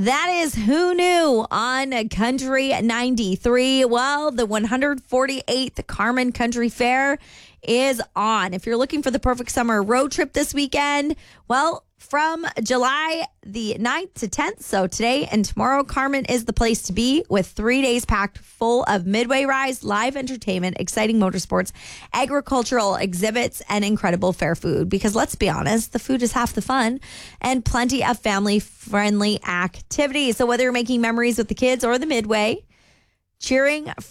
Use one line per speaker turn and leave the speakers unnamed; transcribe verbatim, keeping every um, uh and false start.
That is Who Knew on Country ninety-three. Well, the one hundred forty-eighth Carmen Country Fair is on. If you're looking for the perfect summer road trip this weekend, well, from July the ninth to tenth, so today and tomorrow, Carmen is the place to be with three days packed full of Midway rides, live entertainment, exciting motorsports, agricultural exhibits, and incredible fair food. Because let's be honest, the food is half the fun, and plenty of family-friendly activities. So whether you're making memories with the kids or the Midway, cheering